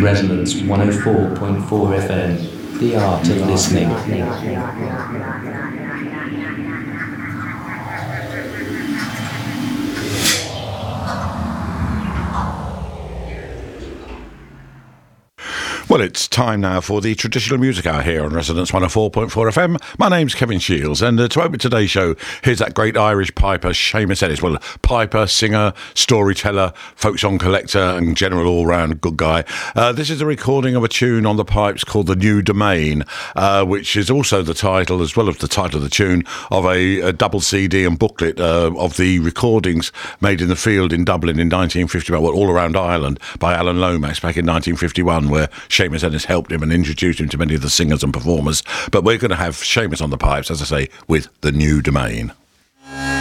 Resonance 104.4 FM, the art of listening. Well, it's time now for the traditional music hour here on Resonance 104.4 FM. My name's Kevin Shields, and to open today's show, here's that great Irish piper, Seamus Ennis. Well, piper, singer, storyteller, folk song collector, and general all-round good guy. This is a recording of a tune on the pipes called The New Domain, which is also the title, as well as the title of the tune, of a double CD and booklet of the recordings made in the field in Dublin in 1951, well, all around Ireland, by Alan Lomax back in 1951, where Seamus Ennis helped him and introduced him to many of the singers and performers. But we're going to have Seamus on the pipes, as I say, with The New Domain.